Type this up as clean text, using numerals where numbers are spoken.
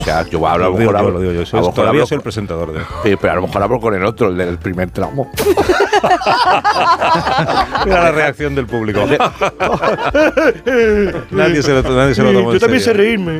O sea, yo a lo mejor hablo. Yo todavía soy el presentador de. Sí, pero a lo mejor hablo con el otro, el del primer tramo. Mira la reacción del público. Nadie se lo toma en Yo también sé serio. reírme.